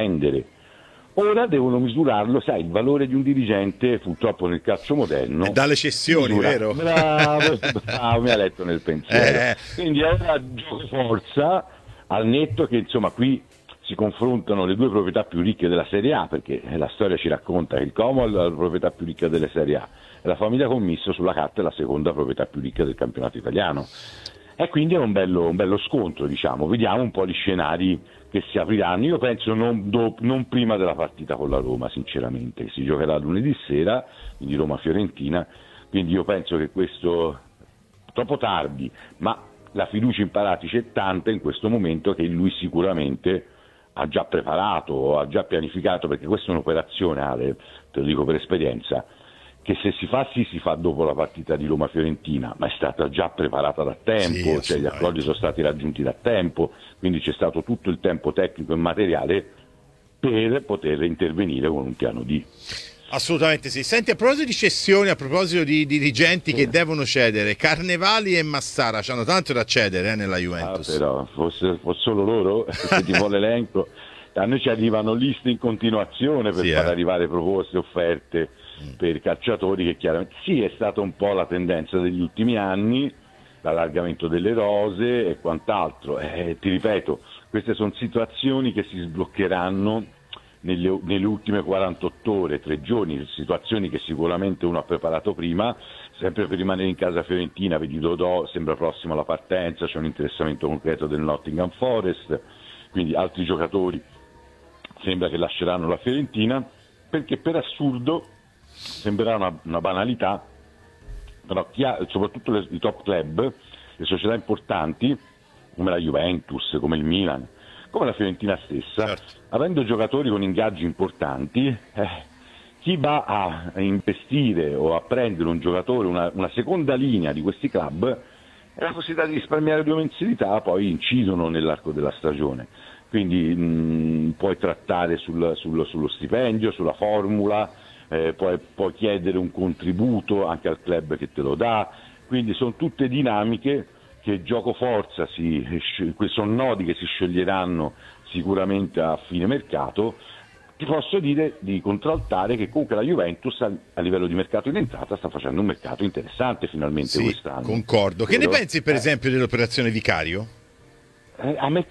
spendere. Ora devono misurarlo, sai, il valore di un dirigente purtroppo nel calcio moderno dalle cessioni, vero? Bravo, mi ha letto nel pensiero. Quindi ora gioco forza, al netto che insomma qui si confrontano le due proprietà più ricche della Serie A, perché la storia ci racconta che il Como è la proprietà più ricca delle Serie A e la famiglia Commisso sulla carta è la seconda proprietà più ricca del campionato italiano. E quindi è un bello scontro, diciamo. Vediamo un po' gli scenari che si apriranno. Io penso non prima della partita con la Roma, sinceramente, che si giocherà lunedì sera, quindi Roma-Fiorentina, quindi io penso che questo troppo tardi, ma la fiducia in Paratici è tanta in questo momento che lui sicuramente ha già preparato, ha già pianificato, perché questa è un'operazione, Ale, te lo dico per esperienza, che se si fa dopo la partita di Roma-Fiorentina, ma è stata già preparata da tempo, cioè gli accordi sono stati raggiunti da tempo, quindi c'è stato tutto il tempo tecnico e materiale per poter intervenire con un piano D. Assolutamente sì. Senti, a proposito di cessioni, a proposito di dirigenti che devono cedere, Carnevali e Massara c'hanno tanto da cedere nella Juventus. Però fosse solo loro, se ti vuole l'elenco, a noi ci arrivano liste in continuazione per far arrivare proposte, offerte per calciatori che chiaramente sì, è stata un po' la tendenza degli ultimi anni, l'allargamento delle rose e quant'altro. Ti ripeto, queste sono situazioni che si sbloccheranno nelle ultime 48 ore, 3 giorni, situazioni che sicuramente uno ha preparato prima. Sempre per rimanere in casa fiorentina, vedi Dodò, sembra prossimo alla partenza, c'è un interessamento concreto del Nottingham Forest, quindi altri giocatori sembra che lasceranno la Fiorentina, perché per assurdo sembrerà una banalità, però soprattutto i top club, le società importanti come la Juventus, come il Milan, come la Fiorentina stessa, avendo giocatori con ingaggi importanti, chi va a investire o a prendere un giocatore, una seconda linea di questi club, è la possibilità di risparmiare 2 mensilità, poi incidono nell'arco della stagione. Quindi puoi trattare sullo stipendio, sulla formula, puoi chiedere un contributo anche al club che te lo dà, quindi sono tutte dinamiche che gioco forza, sono nodi che si scioglieranno sicuramente a fine mercato. Ti posso dire di contraltare che comunque la Juventus a livello di mercato in entrata sta facendo un mercato interessante finalmente quest'anno. Concordo. Che ne pensi per esempio dell'operazione Vicario? A me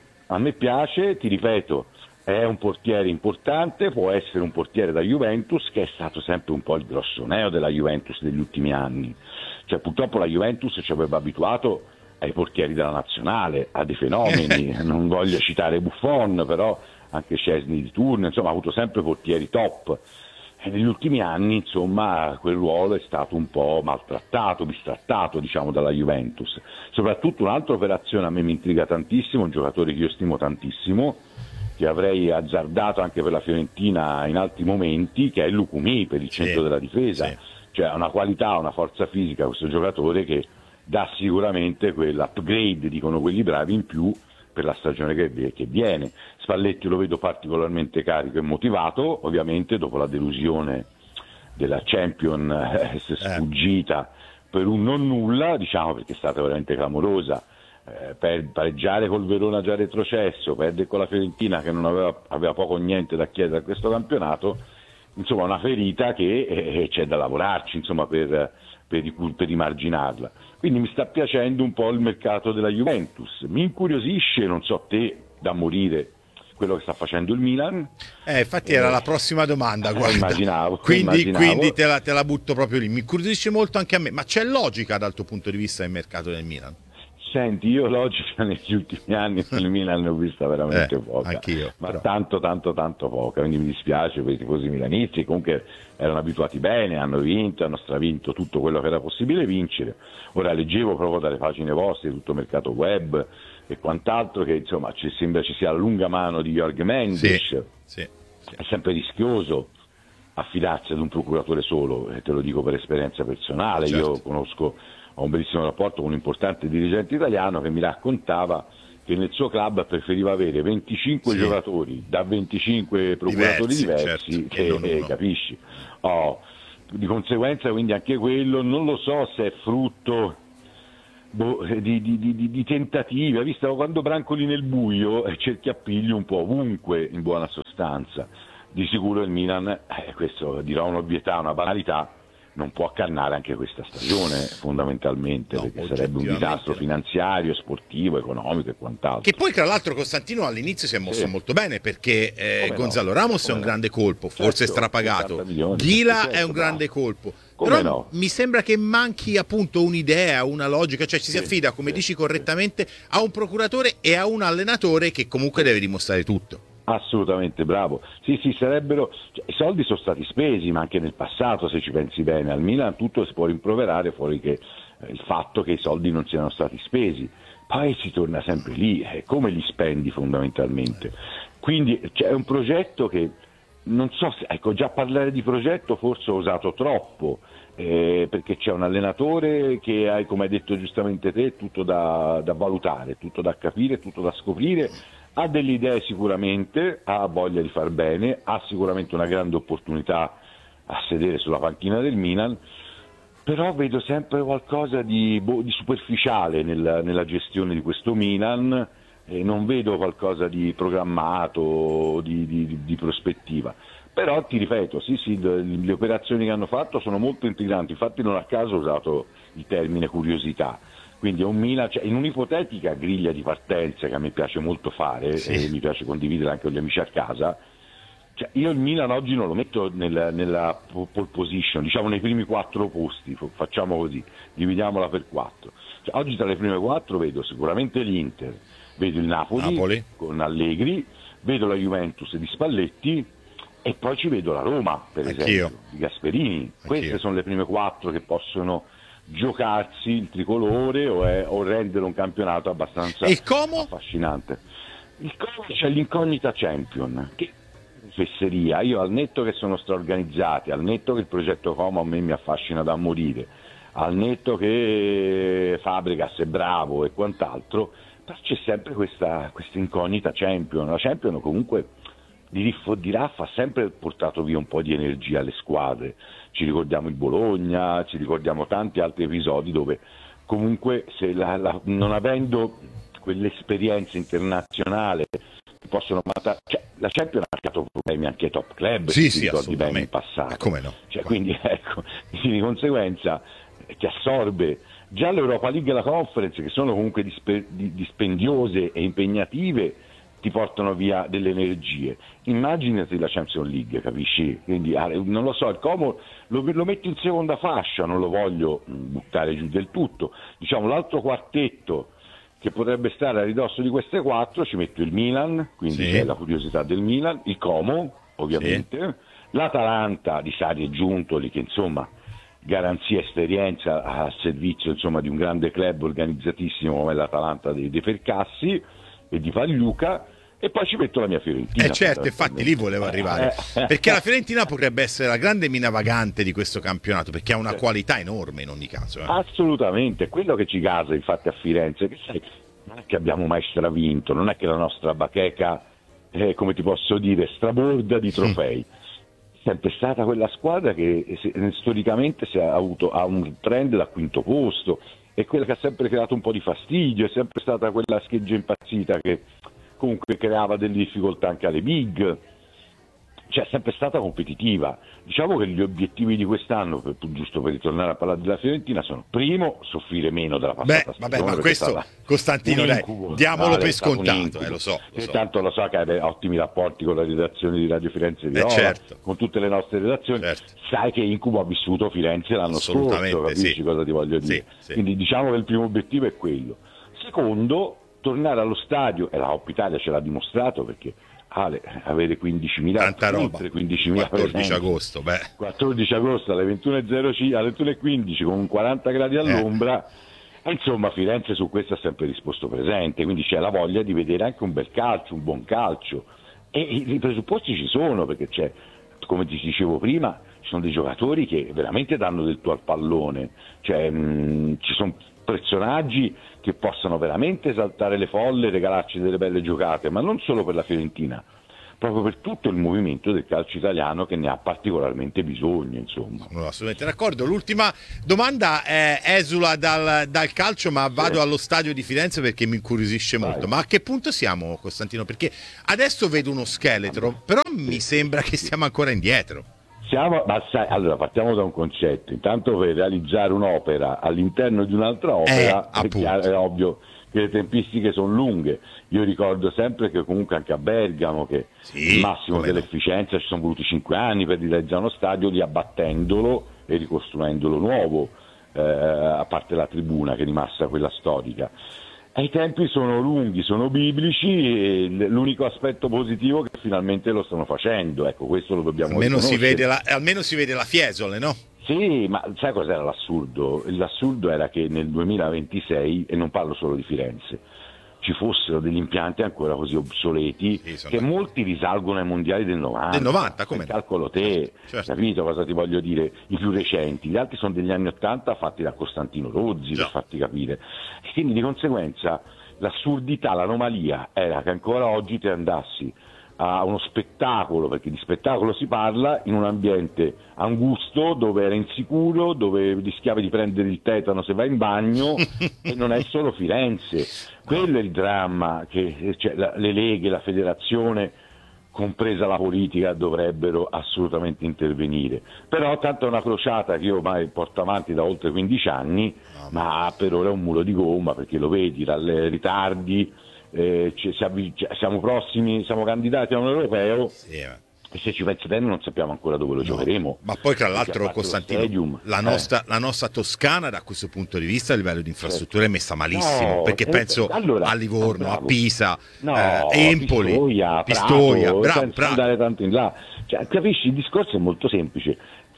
piace, ti ripeto, è un portiere importante, può essere un portiere da Juventus, che è stato sempre un po' il grossoneo della Juventus degli ultimi anni. Cioè purtroppo la Juventus ci aveva abituato ai portieri della nazionale, a dei fenomeni, non voglio citare Buffon, però anche Szczesny di turno, insomma ha avuto sempre portieri top. E negli ultimi anni, insomma, quel ruolo è stato un po' maltrattato, bistrattato, diciamo, dalla Juventus. Soprattutto un'altra operazione a me mi intriga tantissimo, un giocatore che io stimo tantissimo, che avrei azzardato anche per la Fiorentina in altri momenti, che è Lucumí per il centro della difesa. Cioè ha una qualità, una forza fisica questo giocatore che dà sicuramente quell'upgrade, dicono quelli bravi, in più per la stagione che viene. Spalletti lo vedo particolarmente carico e motivato, ovviamente dopo la delusione della Champions sfuggita per un non nulla, diciamo, perché è stata veramente clamorosa, per pareggiare col Verona già retrocesso, perdere con la Fiorentina che non aveva poco o niente da chiedere a questo campionato, insomma una ferita che c'è da lavorarci, insomma, per rimarginarla. Quindi mi sta piacendo un po' il mercato della Juventus, mi incuriosisce, non so te, da morire quello che sta facendo il Milan. Infatti era la prossima domanda, guarda. Immaginavo. Quindi te la butto proprio lì. Mi incuriosisce molto anche a me, ma c'è logica dal tuo punto di vista del mercato del Milan? Senti, io logica negli ultimi anni nel Milan ne ho vista veramente poca, anch'io, ma però. tanto poca, quindi mi dispiace per i tifosi milanisti, comunque erano abituati bene, hanno vinto, hanno stravinto tutto quello che era possibile vincere. Ora leggevo proprio dalle pagine vostre, tutto il mercato web e quant'altro, che insomma sembra ci sia la lunga mano di Jorg Mendes, è sempre rischioso affidarsi ad un procuratore solo, te lo dico per esperienza personale, io ho un bellissimo rapporto con un importante dirigente italiano che mi raccontava che nel suo club preferiva avere 25 giocatori da 25 procuratori diversi capisci? Di conseguenza quindi anche quello non lo so se è frutto di tentative, visto quando brancoli nel buio cerchi appiglio un po' ovunque, in buona sostanza. circostanza. Di sicuro il Milan, questo dirò un'ovvietà, una banalità, non può accannare anche questa stagione fondamentalmente, no, perché sarebbe un disastro finanziario, sportivo, economico e quant'altro. Che poi tra l'altro Costantino all'inizio si è mosso molto bene, perché Gonzalo Ramos è un grande colpo, forse strapagato, Ghila è un grande colpo, però mi sembra che manchi appunto un'idea, una logica, cioè ci si affida, come dici correttamente, a un procuratore e a un allenatore che comunque deve dimostrare tutto. Assolutamente, bravo. Sì, sarebbero, cioè, i soldi sono stati spesi, ma anche nel passato, se ci pensi bene, al Milan tutto si può rimproverare fuori che il fatto che i soldi non siano stati spesi. Poi si torna sempre lì, come li spendi fondamentalmente. Quindi c'è un progetto che non so se, ecco, già parlare di progetto forse ho usato troppo, perché c'è un allenatore che ha, come hai detto giustamente te, tutto da valutare, tutto da capire, tutto da scoprire. Ha delle idee sicuramente, ha voglia di far bene, ha sicuramente una grande opportunità a sedere sulla panchina del Milan, però vedo sempre qualcosa di superficiale nella gestione di questo Milan, non vedo qualcosa di programmato, di prospettiva. Però ti ripeto, sì, le operazioni che hanno fatto sono molto intriganti, infatti non a caso ho usato il termine curiosità. Quindi è un Milan, cioè in un'ipotetica griglia di partenze che a me piace molto fare, e mi piace condividere anche con gli amici a casa, cioè io il Milan oggi non lo metto nella pole position, diciamo nei primi 4 posti, facciamo così, dividiamola per 4. Cioè, oggi tra le prime 4 vedo sicuramente l'Inter, vedo il Napoli con Allegri, vedo la Juventus di Spalletti e poi ci vedo la Roma, per esempio, di Gasperini. Queste sono le prime 4 che possono giocarsi il tricolore o rendere un campionato abbastanza affascinante. Il Como c'è l'incognita Champion, che fesseria, io al netto che sono straorganizzati, al netto che il progetto Como a me mi affascina da morire, al netto che Fabregas è bravo e quant'altro, però c'è sempre questa incognita Champion. La Champion comunque di Raffa ha sempre portato via un po' di energia alle squadre, ci ricordiamo il Bologna, ci ricordiamo tanti altri episodi dove comunque non avendo quell'esperienza internazionale possono matare, cioè, la Champions ha creato problemi anche ai top club, sì, ricordi bene in passato, come no? Cioè, quindi ecco, di conseguenza ti assorbe già l'Europa League e la Conference, che sono comunque dispendiose e impegnative, ti portano via delle energie. Immaginati la Champions League, capisci? Quindi non lo so, il Como lo metto in seconda fascia, non lo voglio buttare giù del tutto. Diciamo l'altro quartetto che potrebbe stare a ridosso di queste 4, ci metto il Milan, quindi c'è la curiosità del Milan, il Como ovviamente, l'Atalanta di Sarri e Giuntoli, che insomma garanzia esperienza a servizio insomma di un grande club organizzatissimo come l'Atalanta dei Percassi e di Pagliuca, e poi ci metto la mia Fiorentina. Certo, infatti lì volevo arrivare, perché la Fiorentina potrebbe essere la grande mina vagante di questo campionato, perché ha una qualità enorme in ogni caso. Assolutamente, quello che ci casa infatti a Firenze, che sai, non è che abbiamo mai stravinto, non è che la nostra bacheca, come ti posso dire, straborda di trofei. Sempre stata quella squadra che storicamente ha un trend da quinto posto, è quella che ha sempre creato un po' di fastidio, è sempre stata quella scheggia impazzita che comunque creava delle difficoltà anche alle big, cioè è sempre stata competitiva. Diciamo che gli obiettivi di quest'anno, giusto per ritornare a parlare della Fiorentina, sono: primo, soffrire meno della passata stagione. Ma questo Costantino, dai, diamolo per scontato, lo so. Tanto lo so che hai ottimi rapporti con la redazione di Radio Firenze di Roma, con tutte le nostre redazioni, sai che incubo ha vissuto Firenze l'anno scorso, capisci cosa ti voglio dire? Quindi diciamo che il primo obiettivo è quello. Secondo, tornare allo stadio, e la Coppa Italia ce l'ha dimostrato, perché avere 15.000, tanta roba, 15.000 14 agosto, 14 agosto alle 21.05, alle 21.15 con 40 gradi all'ombra, insomma Firenze su questo ha sempre risposto presente, quindi c'è la voglia di vedere anche un bel calcio, un buon calcio, e i presupposti ci sono, perché c'è, come ti dicevo prima, ci sono dei giocatori che veramente danno del tuo al pallone, cioè ci sono personaggi che possano veramente esaltare le folle e regalarci delle belle giocate, ma non solo per la Fiorentina, proprio per tutto il movimento del calcio italiano che ne ha particolarmente bisogno, insomma. Sono assolutamente d'accordo. L'ultima domanda esula dal calcio, ma vado allo stadio di Firenze perché mi incuriosisce molto. Ma a che punto siamo, Costantino? Perché adesso vedo uno scheletro, però mi sembra che siamo ancora indietro. Allora partiamo da un concetto. Intanto, per realizzare un'opera all'interno di un'altra opera è ovvio che le tempistiche sono lunghe. Io ricordo sempre che comunque anche a Bergamo, che il massimo dell'efficienza, ci sono voluti 5 anni per realizzare uno stadio, riabbattendolo e ricostruendolo nuovo, a parte la tribuna che è rimasta quella storica. I tempi sono lunghi, sono biblici, e l'unico aspetto positivo è che finalmente lo stanno facendo, ecco, questo lo dobbiamo riconoscere. Almeno si vede la Fiesole, no? Sì, ma sai cos'era l'assurdo? L'assurdo era che nel 2026, e non parlo solo di Firenze, ci fossero degli impianti ancora così obsoleti, che molti risalgono ai mondiali del 90. Del 90, come? Calcolo te, certo. Capito cosa ti voglio dire? I più recenti, gli altri sono degli anni 80 fatti da Costantino Rozzi, per farti capire. E quindi di conseguenza l'assurdità, l'anomalia era che ancora oggi te andassi a uno spettacolo, perché di spettacolo si parla, in un ambiente angusto, dove era insicuro, dove rischiavi di prendere il tetano se vai in bagno, e non è solo Firenze. Quello è il dramma, che le leghe, la federazione, compresa la politica, dovrebbero assolutamente intervenire. Però tanto è una crociata che io ormai porto avanti da oltre 15 anni, ma per ora è un mulo di gomma, perché lo vedi, ritardi, siamo prossimi, siamo candidati a un europeo, e se ci pensi bene non sappiamo ancora dove lo giocheremo. Ma poi tra l'altro, Costantino, la nostra Toscana da questo punto di vista a livello di infrastrutture è messa malissimo, perché penso a Livorno, a Pisa, Empoli, Pistoia, senza andare tanto in là. Capisci, il discorso è molto semplice.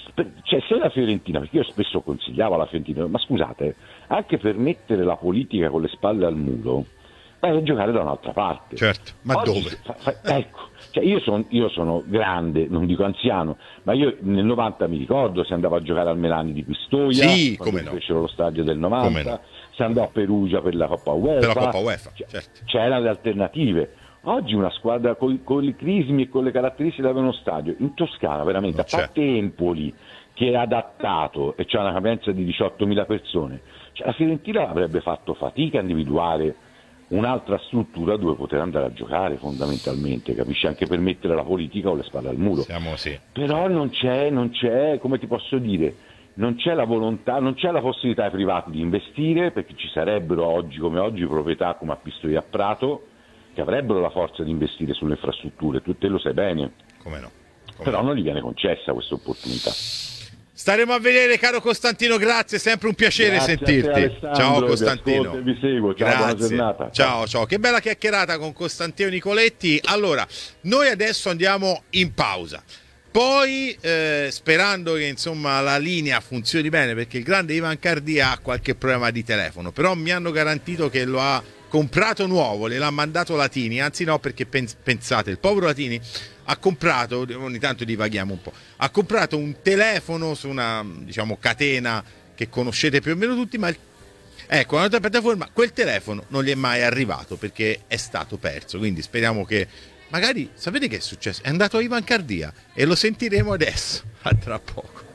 Se la Fiorentina, perché io spesso consigliavo alla Fiorentina, ma scusate, anche per mettere la politica con le spalle al muro, vai a giocare da un'altra parte. Certo, ma oggi, dove? Ecco, io sono grande, non dico anziano, ma io nel 90 mi ricordo, si andava a giocare al Melani di Pistoia, quando fecero lo stadio del 90, si andò a Perugia per la Coppa UEFA, certo. C'erano le alternative. Oggi una squadra con i crismi e con le caratteristiche di uno stadio in Toscana, veramente, a parte Empoli, che è adattato e c'è una capienza di 18.000 persone, la Fiorentina avrebbe fatto fatica a individuare un'altra struttura dove poter andare a giocare, fondamentalmente, capisci, anche per mettere la politica con le spalle al muro. Però non c'è, come ti posso dire, non c'è la volontà, non c'è la possibilità ai privati di investire, perché ci sarebbero oggi come oggi proprietà come a Pistoia a Prato che avrebbero la forza di investire sulle infrastrutture, tu te lo sai bene. Però non gli viene concessa questa opportunità. Staremo a vedere, caro Costantino, grazie, sempre un piacere sentirti. Ciao Costantino. Vi seguo, ciao, buona giornata. Ciao, che bella chiacchierata con Costantino Nicoletti. Allora, noi adesso andiamo in pausa. Poi, sperando che insomma la linea funzioni bene, perché il grande Ivan Cardia ha qualche problema di telefono, però mi hanno garantito che lo ha comprato nuovo, gliel'ha mandato Latini, anzi no, perché pensate, il povero Latini ha comprato, ogni tanto divaghiamo un po', ha comprato un telefono su una, diciamo, catena che conoscete più o meno tutti, ma ecco, un'altra piattaforma, quel telefono non gli è mai arrivato perché è stato perso, quindi speriamo che magari, sapete che è successo? È andato a Ivan Cardia e lo sentiremo adesso, a tra poco.